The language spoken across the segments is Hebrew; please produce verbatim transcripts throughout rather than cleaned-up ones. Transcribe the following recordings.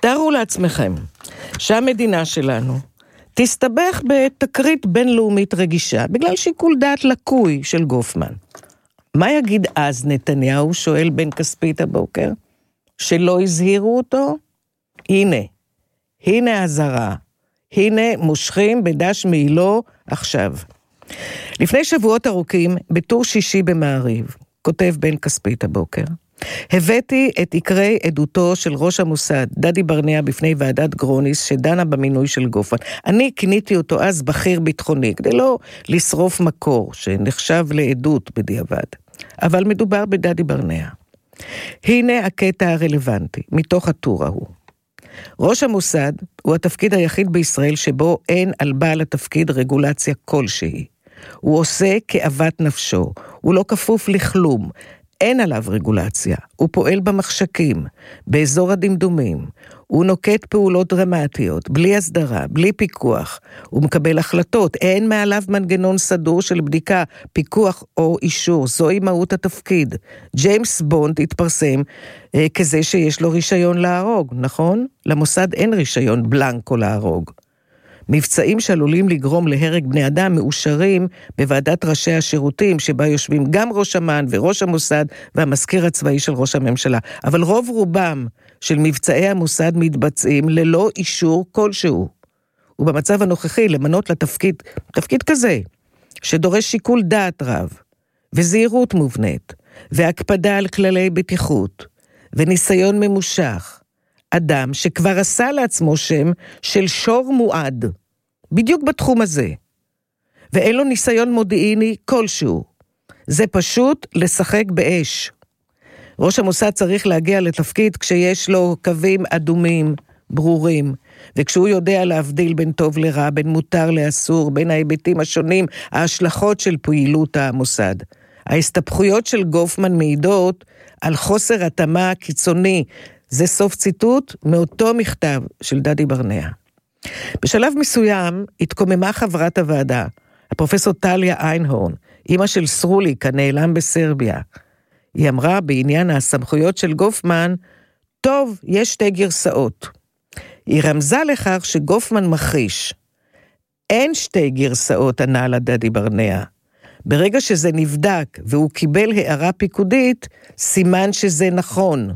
תארו לעצמכם שהמדינה שלנו תסתבך בתקרית בינלאומית רגישה, בגלל שיקול דעת לקוי של גופמן. מה יגיד אז נתניהו, שואל בן כספית הבוקר? שלא הזהירו אותו? הנה, הנה הזרה, הנה מושכים בדש מעילו עכשיו. לפני שבועות ארוכים, בטור שישי במעריב, כותב בן כספית הבוקר, הבאתי את עיקרי עדותו של ראש המוסד, דדי ברנע, בפני ועדת גרוניס, שדנה במינוי של גופמן. אני כיניתי אותו אז בכיר ביטחוני, כדי לא לשרוף מקור, שנחשב לעדות בדיעבד. אבל מדובר בדדי ברנע. הנה הקטע הרלוונטי, מתוך הטור ההוא. ראש המוסד הוא התפקיד היחיד בישראל שבו אין על בעל התפקיד רגולציה כלשהי. הוא עושה כאוות נפשו, הוא לא כפוף לכלום, אין עליו רגולציה, הוא פועל במחשכים, באזור הדמדומים, הוא נוקט פעולות דרמטיות, בלי הסדרה, בלי פיקוח, הוא מקבל החלטות, אין מעליו מנגנון סדור של בדיקה, פיקוח או אישור, זוהי מהות התפקיד. ג'יימס בונד התפרסם אה, כזה שיש לו רישיון להרוג, נכון? למוסד אין רישיון בלנקו להרוג. מבצעים שעלולים לגרום להרג בני אדם מאושרים בוועדת ראשי השירותים, שבה יושבים גם ראש אמ"ן וראש המוסד והמזכיר הצבאי של ראש הממשלה. אבל רוב רובם של מבצעי המוסד מתבצעים ללא אישור כלשהו. ובמצב הנוכחי למנות לתפקיד, תפקיד כזה, שדורש שיקול דעת רב, וזהירות מובנית, והקפדה על כללי בטיחות, וניסיון ממושך, אדם שכבר עשה לעצמו שם של שור מועד, בדיוק בתחום הזה, ואין לו ניסיון מודיעיני כלשהו. זה פשוט לשחק באש. ראש המוסד צריך להגיע לתפקיד כשיש לו קווים אדומים, ברורים, וכשהוא יודע להבדיל בין טוב לרע, בין מותר לאסור, בין ההיבטים השונים, ההשלכות של פעילות המוסד. ההסתבכויות של גופמן מעידות על חוסר התאמה קיצוני. זה סוף ציטוט מאותו מכתב של דדי ברנע. בשלב מסוים התקוממה חברת הוועדה, הפרופסור טליה איינהורן, אמא של סרוליק הנעלם בסרביה. היא אמרה בעניין הסמכויות של גופמן, טוב, יש שתי גרסאות. היא רמזה לכך שגופמן מכחיש. אין שתי גרסאות, ענה לה דדי ברנע. ברגע שזה נבדק והוא קיבל הערה פיקודית, סימן שזה נכון.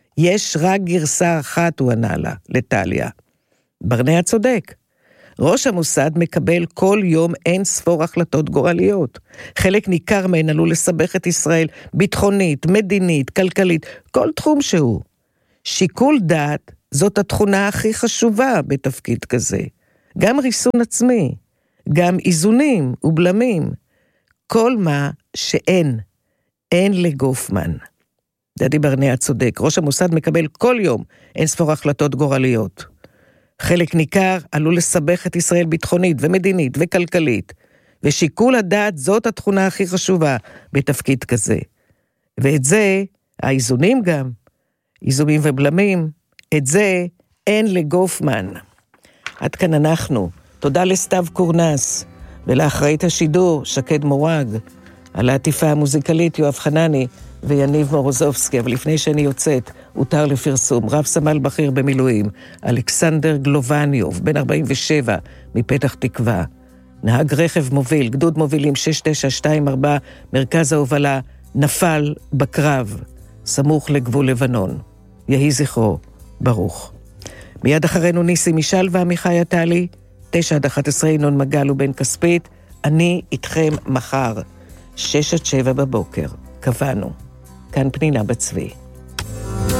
יש רק גרסה אחת, הוא ענה לה, לטליה. ברנע צודק. ראש המוסד מקבל כל יום אין ספור החלטות גורליות. חלק ניכר מהן עלול לסבך את ישראל, ביטחונית, מדינית, כלכלית, כל תחום שהוא. שיקול דעת זאת התכונה הכי חשובה בתפקיד כזה. גם ריסון עצמי, גם איזונים ובלמים. כל מה שאין, אין לגופמן. דדי ברנע צודק, ראש המוסד מקבל כל יום אין ספור החלטות גורליות. חלק ניכר עלול לסבך את ישראל ביטחונית ומדינית וכלכלית, ושיקול הדעת זאת התכונה הכי חשובה בתפקיד כזה. ואת זה, האיזונים גם, איזונים ובלמים, את זה אין לגופמן. עד כאן אנחנו. תודה לסתיו קורנס, ולאחראית השידור, שקד מורג, על העטיפה המוזיקלית יואב חנני, ויניב מורוזובסקי. אבל לפני שאני יוצאת, הותר לפרסום, רב סמל בכיר במילואים, אלכסנדר גלובניוב, בן ארבעים ושבע, מפתח תקווה. נהג רכב מוביל, גדוד מובילים שש תשע שתיים ארבע, מרכז ההובלה, נפל בקרב, סמוך לגבול לבנון. יהי זכרו, ברוך. מיד אחרינו ניסי משל ועמיחי עטלי, תשע עד אחת עשרה, ינון מגל ובן כספית. אני איתכם מחר, שש עד שבע בבוקר. קבענו. כאן פנינה בצבי.